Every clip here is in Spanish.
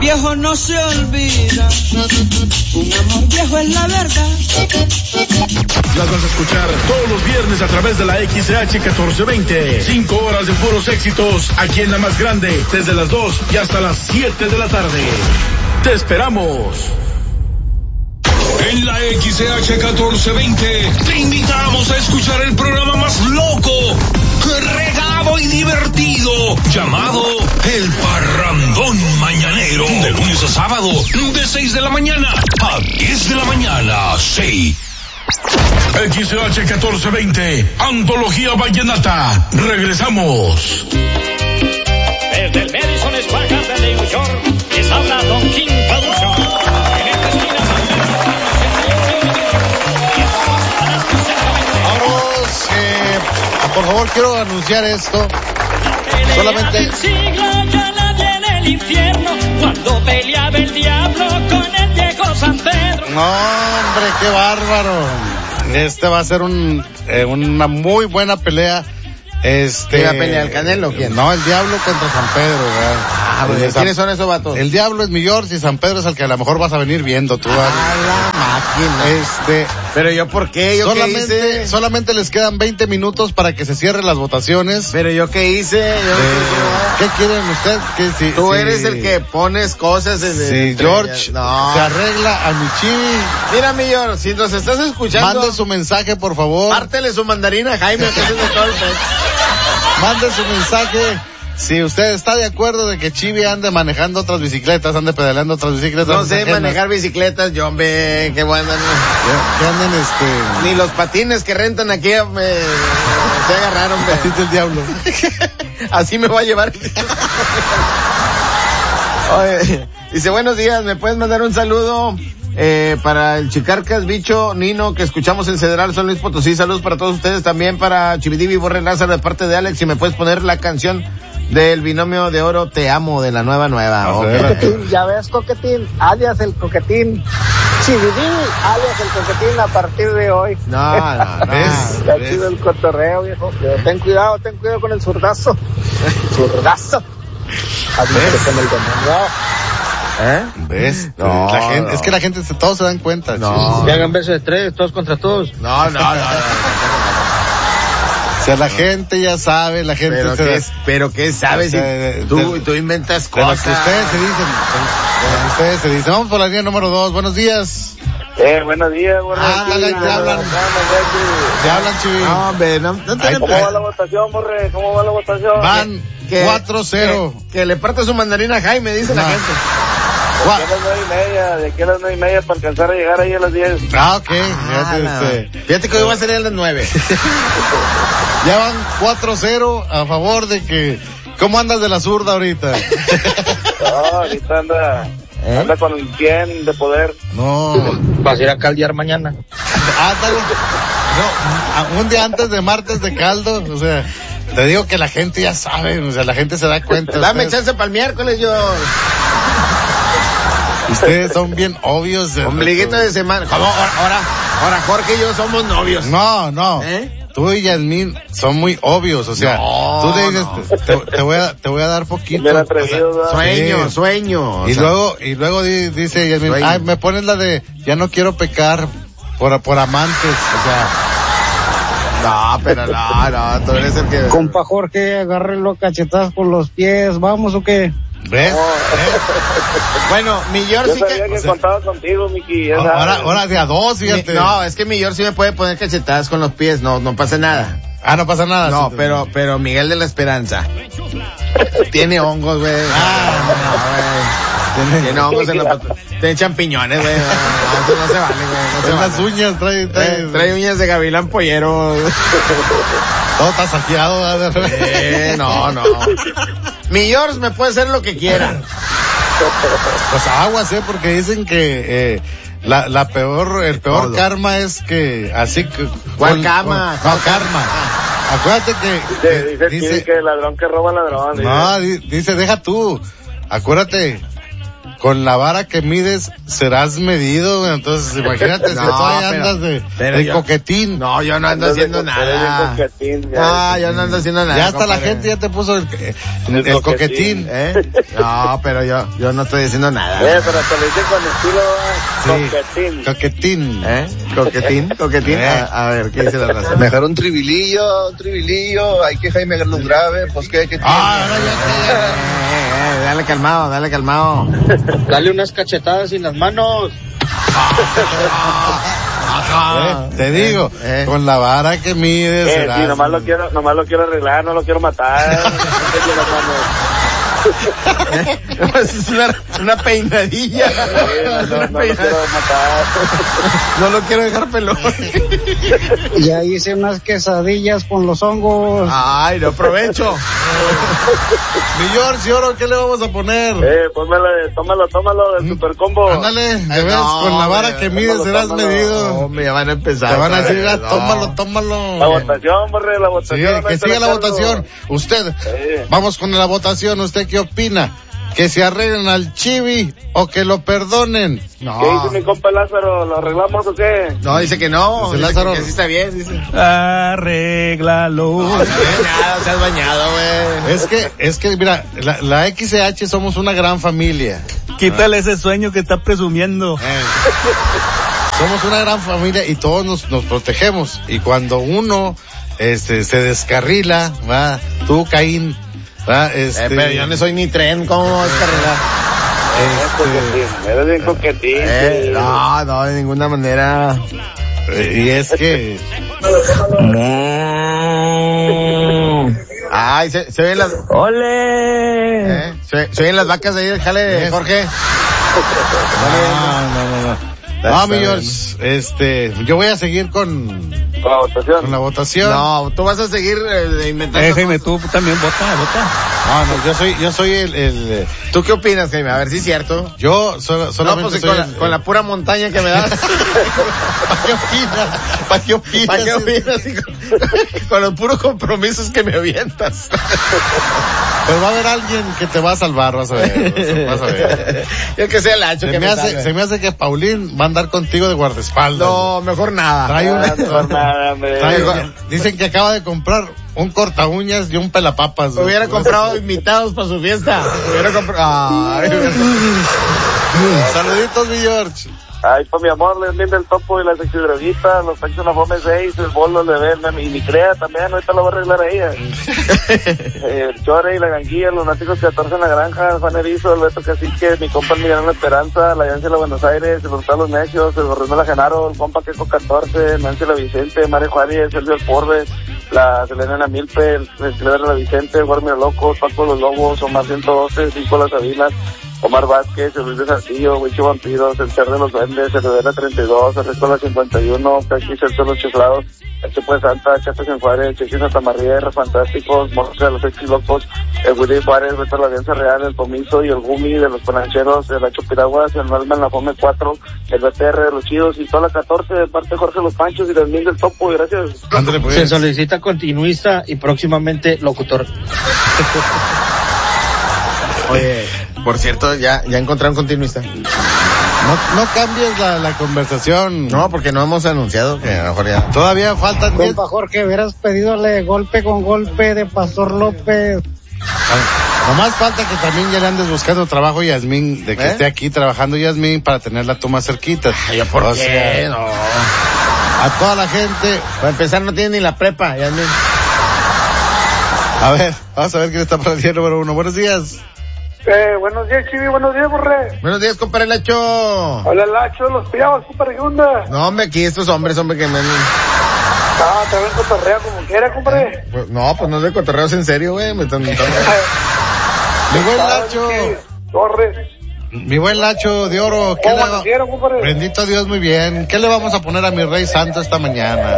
viejo no se olvida, un amor viejo es la verdad. Las vas a escuchar todos los viernes a través de la XH 1420. 5 horas de puros éxitos aquí en la más grande, desde las 2 y hasta las 7 de la tarde. Te esperamos. En la XH 1420 te invitamos a escuchar el programa más loco, regado y divertido, llamado El Parrandón Mañanero. De lunes a sábado, de 6 de la mañana a 10 de la mañana, 6. XH 1420, Antología Vallenata. Regresamos. Desde el Madison Square Garden de New York, les habla Don King Production. En esta esquina por favor, quiero anunciar esto. Solamente. Siglo ya nadie en el infierno, cuando peleaba el diablo con el viejo San Pedro. No, hombre, qué bárbaro. Este va a ser una muy buena pelea. ¿Quién va a pelear, el Canelo o quién? No, el Diablo contra San Pedro, ¿verdad? ¿Quiénes son esos vatos? El Diablo es mi George y San Pedro es el que a lo mejor vas a venir viendo tú. A la máquina. Pero yo, ¿por qué? ¿Yo qué hice? Solamente les quedan 20 minutos para que se cierren las votaciones. Pero yo, ¿qué hice? ¿Qué quieren ustedes? Tú eres el que pones cosas en George se arregla a mi chivi. Mira, mi George, si nos estás escuchando, mande su mensaje, por favor. Pártele su mandarina a Jaime, que es de todo el país. Mande su mensaje si usted está de acuerdo de que Chivi ande manejando otras bicicletas, ande pedaleando otras bicicletas. No sé manejar bicicletas, yo, hombre, qué bueno. Que anden Ni los patines que rentan aquí se agarraron, hombre. Patines del diablo. Así me voy a llevar. Oye, dice, buenos días, ¿me puedes mandar un saludo? Para el Chicarcas, Bicho, Nino, que escuchamos en Cedral, San Luis Potosí. Saludos para todos ustedes, también para Chividivi, Borre Lázaro, de parte de Alex. Si me puedes poner la canción del Binomio de Oro, Te Amo, de la nueva. Coquetín, ya ves, Coquetín, alias el Coquetín. Chividivi, alias el Coquetín, a partir de hoy. No. Está chido el cotorreo, viejo. Pero ten cuidado con el zurdazo. Zurdazo. Con el demonio. ¿Ves? No, la gente, es que la gente, todos se dan cuenta. No. Que hagan beso de tres, todos contra todos. No. O sea, la gente ya sabe, la gente... Pero ¿qué sabes? Tú inventas cosas. Ustedes se dicen. Vamos por la línea número 2. Buenos días. Buenos días, Borre. Te hablan, Chivi. No, hombre, no ¿Cómo va la votación, Borre? ¿Cómo va la votación? Van 4-0. Que le parta su mandarina a Jaime, dice la gente. De aquí a las 9:30 para alcanzar a llegar ahí a las 10. Ok. Fíjate que hoy va a ser a las 9. Ya van 4-0 a favor de que... ¿Cómo andas de la zurda ahorita? No, ahorita anda con el 100 de poder. No. ¿Vas a ir a caldear mañana? No, un día antes de martes de caldo, o sea... Te digo que la gente ya sabe, o sea, la gente se da cuenta. Dame chance para el miércoles, yo. Ustedes son bien obvios. Ombliguito de semana. ¿Cómo? Ahora Jorge y yo somos novios. No. Tú y Yasmín son muy obvios, o sea, tú le dices, te voy a dar poquito. Sueño. Y luego dice Yasmín, me pones la de, ya no quiero pecar por amantes, o sea. No, pero no, tú eres el que... Compa Jorge, agárrelo cachetadas por los pies, ¿vamos o qué? ¿Ves? Bueno, mi George sí que contaba contigo, Miki. Ahora de a dos, fíjate. No, es que mi George sí me puede poner cachetadas con los pies, no pasa nada. No pasa nada. No, sí, pero Miguel de la Esperanza tiene hongos, güey. Tiene hongos en la pata. Tiene champiñones, güey. No se vale, güey. Las uñas trae uñas de gavilán pollero. Todo tasajeado. No. Mi George me puede hacer lo que quiera. Pues aguas, porque dicen que el peor karma es que así que... ¿Cuál karma? No, karma. Acuérdate dice que el ladrón que roba ladrón. No, dice, deja tú. Acuérdate con la vara que mides serás medido, güey. Entonces, imagínate si todavía andas de coquetín. No, yo no ando haciendo nada. Yo no ando haciendo nada. Ya hasta la gente ya te puso el coquetín. No, pero yo no estoy haciendo nada. Pero te lo dicen con estilo, coquetín. Coquetín. A ver, ¿qué dice la raza? Mejor un tribilillo, hay que Jaime Garlos grave, pues qué tiene. Dale calmado. Dale unas cachetadas en las manos. Te digo, con la vara que mides. Sí, nomás lo quiero arreglar, no lo quiero matar. Es una peinadilla. No lo quiero matar. No lo quiero dejar pelón. Ya hice unas quesadillas con los hongos. Ay, no aprovecho. Mi George, ¿y ahora qué le vamos a poner? Tómalo del super combo. Ándale, ¿ves? Con la vara que mides serás medido. Hombre, ya van a empezar. Te van a decir, tómalo. La votación, borre, la votación. Sí, que siga la votación. Usted, vamos con la votación. ¿Usted qué opina? ¿Que se arreglen al Chibi o que lo perdonen? No. ¿Qué dice mi compa Lázaro? ¿Lo arreglamos o qué? No, dice que no. Dice Lázaro. Que sí está bien, dice. Arréglalo. No, se has bañado, güey. Es que, mira, la XH somos una gran familia. Quítale ese sueño que está presumiendo. Somos una gran familia y todos nos protegemos. Y cuando uno, se descarrila, va, tú, Caín, va, pero yo no soy ni tren, ¿cómo vas a descarrilar? Eres bien coquetín. No, de ninguna manera. Y es que... Ay, se ven las... ¡Ole! Se ven las vacas de ahí, déjale, Jorge. No, mi George, yo voy a seguir con la votación. No, tú vas a seguir inventando. Jaime, tú también vota. No, yo soy el... ¿Tú qué opinas, Jaime? A ver si es cierto. Yo solamente no, pues con la pura montaña que me das. ¿Para qué opinas? Con los puros compromisos que me avientas. Pero va a haber alguien que te va a salvar, vas a ver. Yo que sea el hacho que se me hace que Paulín va a andar contigo de guardaespaldas. No, mejor nada. Dicen que acaba de comprar un corta uñas y un pelapapas. Hubiera comprado invitados para su fiesta. Saluditos, mi George. Ay, pues mi amor, les viene el Topo y la sexy droguita, los Panchos la Fome 6, el bolo de verme, y mi crea también, ahorita lo voy a arreglar a ella. El Chore y la Ganguilla, los Náticos 14 en la Granja, Juan Erizo, el Beto Cacique, mi compa el Miguel La Esperanza, la Yancia de la Buenos Aires, el Gonzalo Necios, el Gorrión de la Genaro, el compa Queco 14, Nancy la Vicente, Mario Juárez, Sergio el Porbe, la Selena la Milpe, el Silvera la Vicente, el Guarmio Locos, Paco los Lobos, Omar 112, Cinco las Sabinas, Omar Vázquez, el Luis de Saltillo, Huicho Vampiros, el Cer de los Duendes, el Rivera 32, el Rico la 51, Caqui Celso los Chiflados, el Chepo de Santa, Chatas en Juárez, el Chequi Santa María, R Fantásticos, Monstruos de los Sexy Locos, el Willy Juárez, Beto la Alianza Real, el Pomizo y el Gumi de los Panancheros, el Hacho Piraguas, el Malma en la Fome 4, el BTR de los Chidos y toda la 14 de parte de Jorge Los Panchos y del Mil del Topo, y gracias. Se solicita continuista y próximamente locutor. Oye, por cierto, ya encontraron continuista. No cambies la conversación. No, porque no hemos anunciado que a lo mejor ya. Todavía faltan 10. Compa Jorge, hubieras pedidole golpe con golpe de Pastor López. Nomás falta que también ya le andes buscando trabajo, Yasmín, de que esté aquí trabajando Yasmín para tenerla tú más cerquita. Ay, ¿por qué? No. A toda la gente. Para empezar, no tiene ni la prepa, Yasmín. A ver, vamos a ver quién está para el día número 1. Buenos días. Buenos días, Chivi, buenos días, Borre. Buenos días, compadre Lacho. Hola, Lacho, los pillados, compadre, ¿qué onda? No, hombre, aquí estos hombres, que me... te ven cotorreo como quiera, compadre. Pues, no, pues no es de cotorreos en serio, güey. Mi buen Lacho. Borre. Mi buen Lacho de Oro. Bendito Dios, muy bien. ¿Qué le vamos a poner a mi Rey Santo esta mañana?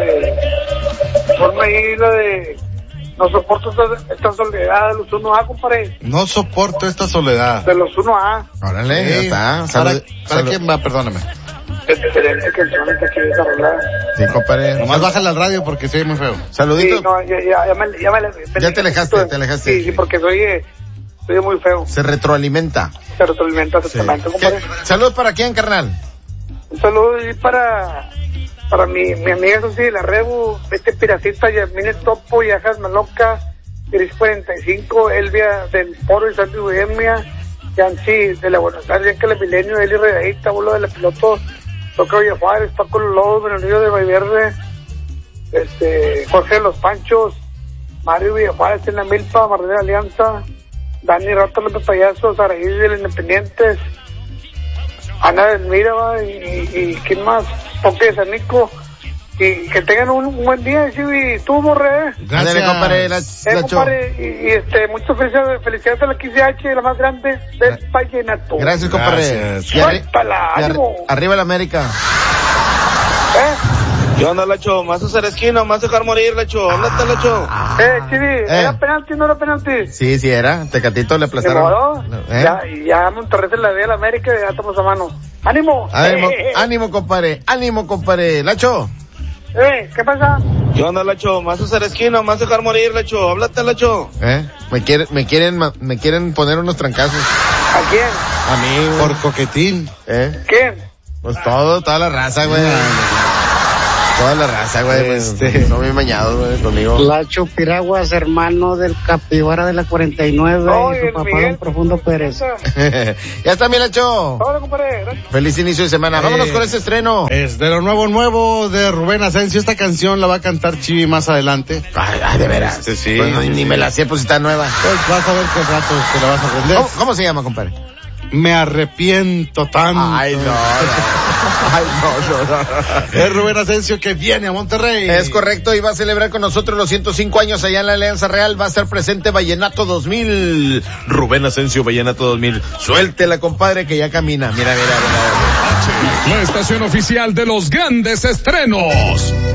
Ponme ahí la de... No soporto esta soledad de los 1A, compadre. No soporto esta soledad. De los 1A. Órale, sí, ya está. ¿Para quién va? Perdóname. Excelente canción que aquí desarrollada. Sí, compadre. Nomás bájale al radio porque se oye muy feo. Saludito. Sí, no, ya te alejaste. Sí, porque soy Se oye muy feo. Se retroalimenta. Se retroalimenta exactamente, compadre. Saludos para quién, carnal. Un saludo y para mi amiga Susi de la Rebu, Piracita, Yasmine Topo, Yajas Maloca, Gris 45, Elvia del Poro y Santi Bohemia, Yancy de la Buenos Aires, Yanca la Milenio, Eli Redadita, Bolo de la Piloto, Toca Villa Juárez, Paco Lobos, Benolillo de Valverde, Jorge de los Panchos, Mario Villa Juárez en la Milpa, Marlene Alianza, Dani Rato López Payaso, Saraí de los Independientes, Ana del Mira, y ¿quién más? Toque de San Nico. Y que tengan un buen día, y tú, Borre. Gracias, compadre. Compadre, y muchas felicidades a la XH, la más grande del vallenato. Gracias, compadre. Arriba la América. ¿Qué onda, Lacho? ¿Más hacer esquina o más dejar morir, Lacho? Háblate, Lacho. Chivi, ¿era penalti o no era penalti? Sí, era. Tecatito le aplastaron. Ya Monterrey se la dio a la América y ya estamos a mano. ¡Ánimo! ¡Ánimo, compadre! ¡Ánimo, compadre! ¡Lacho! ¿Qué pasa? ¿Qué onda, Lacho? ¿Más hacer esquina o más dejar morir, Lacho? Háblate, Lacho. Me quieren poner unos trancazos. ¿A quién? A mí, güey. Por coquetín. ¿Quién? Pues toda la raza, güey. Toda la raza, güey. Son bien bañados, güey, conmigo. Lacho Piraguas, hermano del Capibara de la 49, y su papá Don Profundo Pérez. Ya está, mi Lacho. Hola, compadre. Feliz inicio de semana. Vámonos con ese estreno. Es de lo nuevo de Rubén Asensio. Esta canción la va a cantar Chivi más adelante. Ay, de veras. Sí. Pues ni me la sé, pues está nueva. Pues vas a ver qué rato te la vas a aprender. ¿Cómo se llama, compadre? Me arrepiento tanto. Ay, no. Es Rubén Asensio que viene a Monterrey. Es correcto, y va a celebrar con nosotros los 105 años allá en la Alianza Real. Va a estar presente Vallenato 2000. Rubén Asensio, Vallenato 2000. Suéltela, compadre, que ya camina. Mira. La estación oficial de los grandes estrenos.